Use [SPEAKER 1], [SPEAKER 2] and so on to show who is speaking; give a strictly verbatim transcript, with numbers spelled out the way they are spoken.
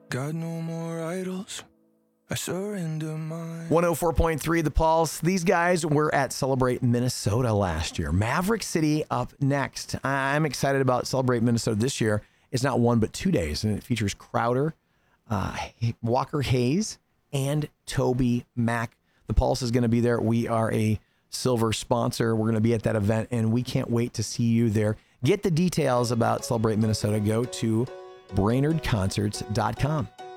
[SPEAKER 1] Got no more idols. I surrender mine.
[SPEAKER 2] one oh four point three The Pulse. These guys were at Celebrate Minnesota last year. Maverick City up next. I'm excited about Celebrate Minnesota this year. It's not one, but two days, and it features Crowder, uh, Walker Hayes, and Toby Mac. The Pulse is going to be there. We are a silver sponsor. We're going to be at that event, and we can't wait to see you there. Get the details about Celebrate Minnesota. Go to Brainerd Concerts dot com.